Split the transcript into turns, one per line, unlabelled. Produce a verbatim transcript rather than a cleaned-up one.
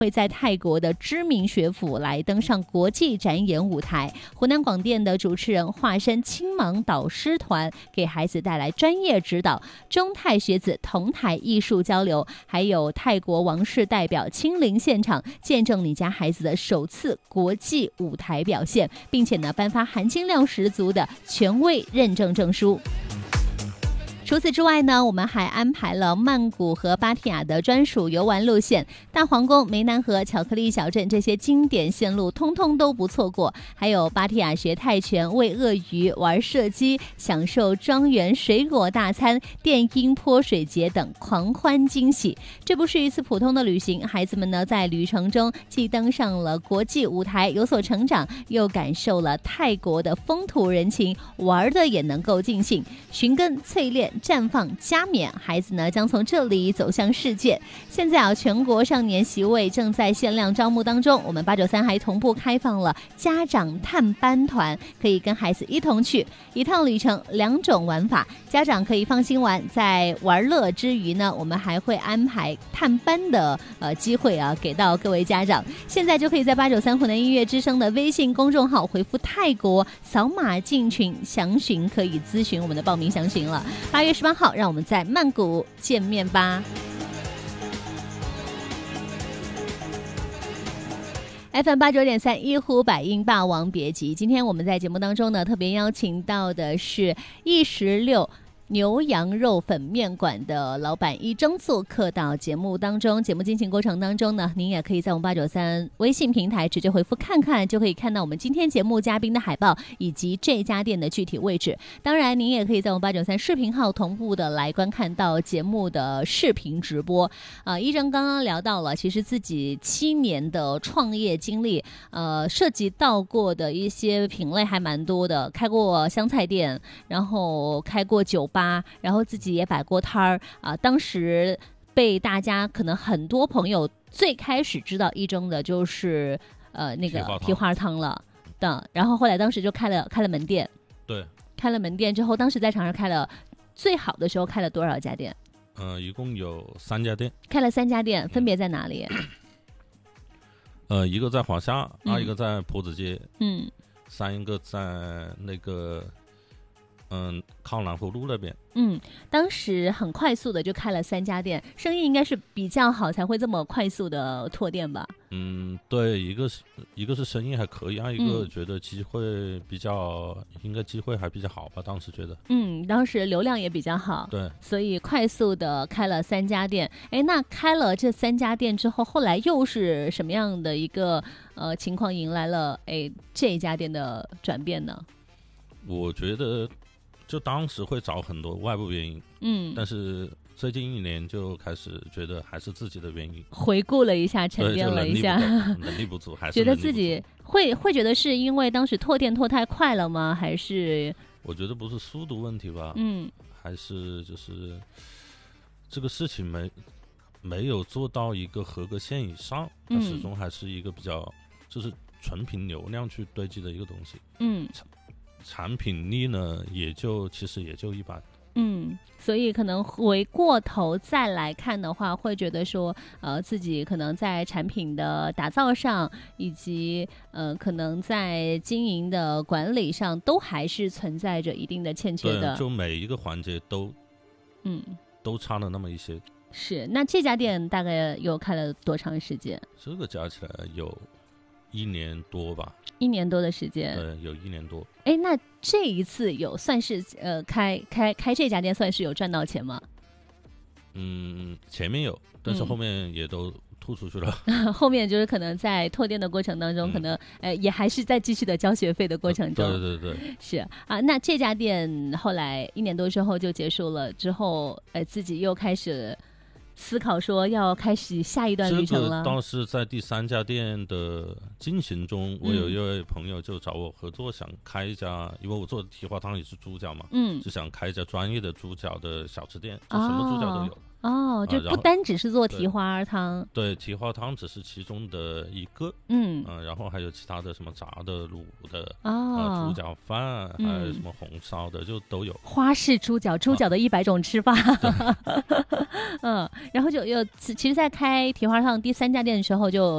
会在泰国的知名学府来登上国际展演舞台。湖南广电的主持人化身青芒导师团，给孩子带来专业指导，中泰学子同台艺术交流，还有泰国王室代表亲临现场，见证你家孩子的首次国际舞台表现，并且呢颁发含金量十足的权威认证证书。除此之外呢，我们还安排了曼谷和芭提雅的专属游玩路线，大皇宫、湄南河、巧克力小镇这些经典线路通通都不错过。还有芭提雅学泰拳、喂鳄鱼、玩射击、享受庄园水果大餐、电音泼水节等狂欢惊喜。这不是一次普通的旅行，孩子们呢在旅程中既登上了国际舞台有所成长，又感受了泰国的风土人情，玩的也能够尽兴。寻根淬炼绽放加冕，孩子呢将从这里走向世界。现在啊，全国少年席位正在限量招募当中，我们八九三还同步开放了家长探班团，可以跟孩子一同去，一趟旅程两种玩法，家长可以放心玩，在玩乐之余呢，我们还会安排探班的呃机会啊，给到各位家长。现在就可以在八九三湖南音乐之声的微信公众号回复泰国，扫码进群详询，可以咨询我们的报名详询了。八月十八号，让我们在曼谷见面吧。F M 八九点三一呼百应霸王别姬，今天我们在节目当中呢，特别邀请到的是一十六牛羊肉粉面馆的老板一征做客到节目当中。节目进行过程当中呢，您也可以在我们八九三微信平台直接回复看看，就可以看到我们今天节目嘉宾的海报以及这家店的具体位置。当然您也可以在我们八九三视频号同步的来观看到节目的视频直播。呃，一征刚刚聊到了其实自己七年的创业经历，呃，涉及到过的一些品类还蛮多的，开过湘菜店，然后开过酒吧，然后自己也摆过摊儿啊。当时被大家可能很多朋友最开始知道一征的就是呃那个蹄花汤了的，然后后来当时就开了开了门店。
对，
开了门店之后，当时在长沙开了最好的时候开了多少家店？
呃，一共有三家店。开
了三家店，分别在哪里？
呃，一个在华夏，嗯、二一个在坡子街，
嗯，
三一个在那个。嗯，靠南湖路那边。
嗯，当时很快速的就开了三家店，生意应该是比较好才会这么快速的拓店吧？
嗯，对，一个是一个是生意还可以，啊，一个觉得机会比较、嗯、应该机会还比较好吧，当时觉得。
嗯，当时流量也比较好，
对，
所以快速的开了三家店。哎，那开了这三家店之后，后来又是什么样的一个呃情况迎来了哎这一家店的转变呢？
我觉得。就当时会找很多外部原因，
嗯，
但是最近一年就开始觉得还是自己的原因。
回顾了一下，沉淀了一下，
能力不足，还是
觉得自己会会觉得是因为当时拓店拓太快了吗？还是
我觉得不是速度问题吧，
嗯，
还是就是这个事情没没有做到一个合格线以上，它始终还是一个比较、嗯、就是纯凭流量去堆积的一个东西，
嗯。
产品力呢，也就其实也就一般。
嗯，所以可能回过头再来看的话，会觉得说，呃，自己可能在产品的打造上，以及呃，可能在经营的管理上，都还是存在着一定的欠缺的。
对，就每一个环节都，
嗯，
都差了那么一些。
是，那这家店大概有开了多长时间？
这个加起来有。一年多吧，
一年多的时间，
对，有一年多。
哎，那这一次有算是呃开开开这家店算是有赚到钱吗？
嗯，前面有，但是后面也都吐出去了。
嗯、后面就是可能在拓店的过程当中，嗯、可能呃也还是在继续的交学费的过程中。
对对对对，
是啊。那这家店后来一年多之后就结束了，之后呃自己又开始。思考说要开始下一段旅程了。
这个倒是在第三家店的进行中，我有一位朋友就找我合作，想开一家，嗯、因为我做的蹄花汤也是猪脚嘛，
嗯，
就想开一家专业的猪脚的小吃店，就什么猪脚都有。
哦，就不单只是做蹄花汤。
对，蹄花汤只是其中的一个。
嗯
嗯、呃，然后还有其他的什么炸的、卤的，
哦，
呃，猪脚饭，
嗯、
还有什么红烧的，就都有。
花式猪脚，猪脚的一百种吃法。啊、嗯，然后就有，其实，在开蹄花汤第三家店的时候就。